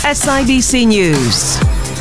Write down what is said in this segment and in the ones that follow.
SIBC News.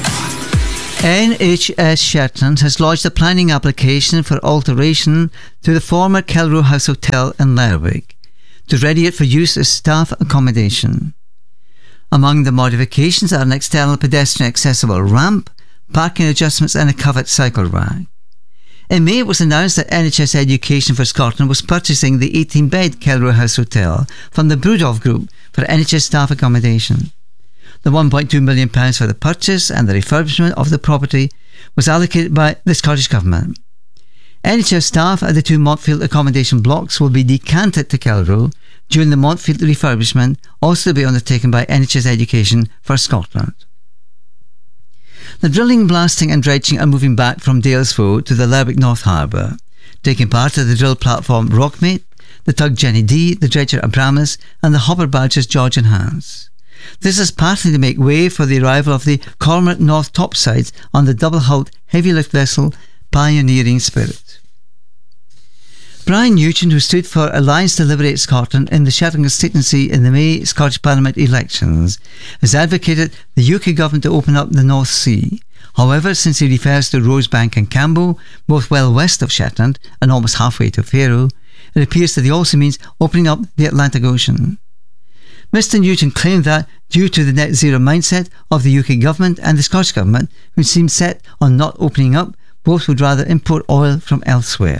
NHS Shetland has lodged a planning application for alteration to the former Kelrow House Hotel in Lerwick to ready it for use as staff accommodation. Among the modifications are an external pedestrian accessible ramp, parking adjustments and a covered cycle rack. In May, it was announced that NHS Education for Scotland was purchasing the 18-bed Kelrow House Hotel from the Brudolph Group for NHS staff accommodation. The £1.2 million for the purchase and the refurbishment of the property was allocated by the Scottish Government. NHS staff at the two Montfield accommodation blocks will be decanted to Kelrow during the Montfield refurbishment, also to be undertaken by NHS Education for Scotland. The drilling, blasting and dredging are moving back from Dalesford to the Lerwick North Harbour, taking part of the drill platform Rockmate, the tug Jenny D, the dredger Abramus and the hopper barges George and Hans. This is partly to make way for the arrival of the Cormorant North topsides on the double-hulled heavy lift vessel Pioneering Spirit. Brian Nugent, who stood for Alliance to Liberate Scotland in the Shetland constituency in the May Scottish Parliament elections, has advocated the UK government to open up the North Sea. However, since he refers to Rosebank and Campbell, both well west of Shetland and almost halfway to Faroe, it appears that he also means opening up the Atlantic Ocean. Mr Nugent claimed that, due to the net zero mindset of the UK government and the Scottish government, which seemed set on not opening up, both would rather import oil from elsewhere.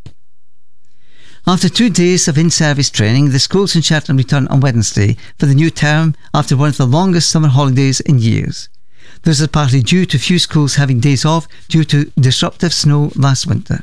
After 2 days of in-service training, the schools in Shetland return on Wednesday for the new term after one of the longest summer holidays in years. This is partly due to few schools having days off due to disruptive snow last winter.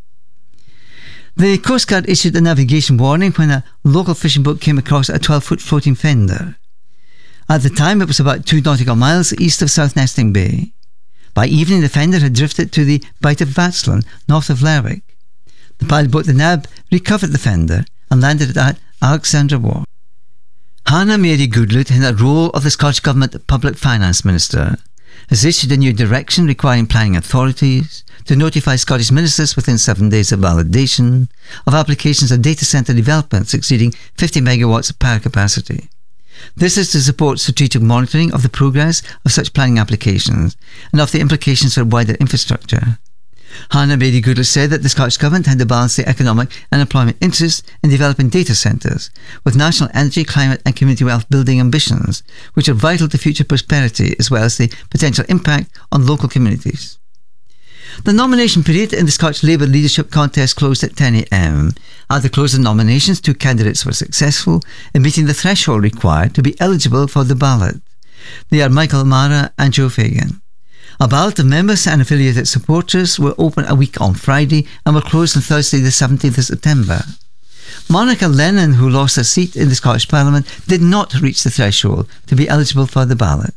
The Coast Guard issued a navigation warning when a local fishing boat came across a 12-foot floating fender. At the time, it was about 2 nautical miles east of South Nesting Bay. By evening, the fender had drifted to the Bight of Vatsland, north of Lerwick. The pilot boat, the NAB, recovered the fender and landed it at Alexandra Wharf. Hannah Mary Goodlett, in the role of the Scottish Government Public Finance Minister, has issued a new direction requiring planning authorities to notify Scottish ministers within 7 days of validation of applications of data centre developments exceeding 50 megawatts of power capacity. This is to support strategic monitoring of the progress of such planning applications and of the implications for wider infrastructure. Hannah Mary Goodlett said that the Scottish Government had to balance the economic and employment interests in developing data centres with national energy, climate and community wealth building ambitions, which are vital to future prosperity as well as the potential impact on local communities. The nomination period in the Scottish Labour leadership contest closed at 10 a.m. At the close of nominations, 2 candidates were successful in meeting the threshold required to be eligible for the ballot. They are Michael Mara and Joe Fagan. A ballot of members and affiliated supporters will open a week on Friday and will close on Thursday the 17th of September. Monica Lennon, who lost her seat in the Scottish Parliament, did not reach the threshold to be eligible for the ballot.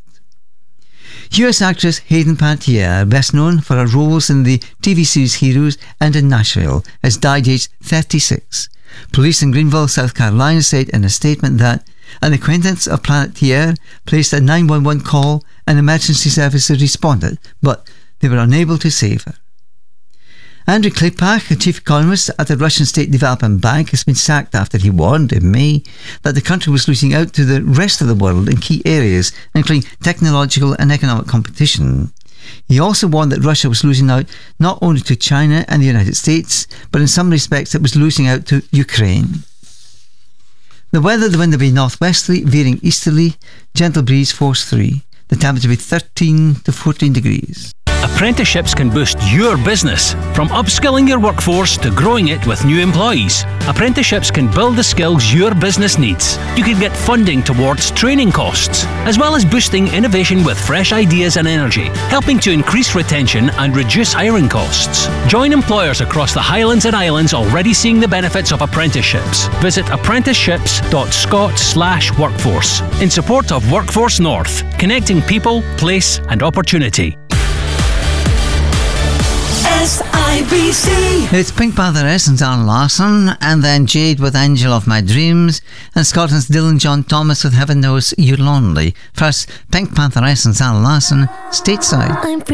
US actress Hayden Panettiere, best known for her roles in the TV series Heroes and in Nashville, has died aged 36. Police in Greenville, South Carolina said in a statement that an acquaintance of Panettiere placed a 911 call and emergency services responded, but they were unable to save her. Andrei Klepak, a chief economist at the Russian State Development Bank, has been sacked after he warned in May that the country was losing out to the rest of the world in key areas, including technological and economic competition. He also warned that Russia was losing out not only to China and the United States, but in some respects it was losing out to Ukraine. The weather, the wind will be northwesterly, veering easterly, gentle breeze force 3. The temperature will be 13 to 14 degrees. Apprenticeships can boost your business. From upskilling your workforce to growing it with new employees, apprenticeships can build the skills your business needs. You can get funding towards training costs, as well as boosting innovation with fresh ideas and energy, helping to increase retention and reduce hiring costs. Join employers across the Highlands and Islands already seeing the benefits of apprenticeships. Visit apprenticeships.scot/workforce in support of Workforce North, connecting people, place and opportunity. SIBC. It's Pink Pantheress and Zara Larsson, and then Jade with Angel of My Dreams, and Scotland's Dylan John Thomas with Heaven Knows You're Lonely. First, Pink Pantheress and Zara Larsson, Stateside.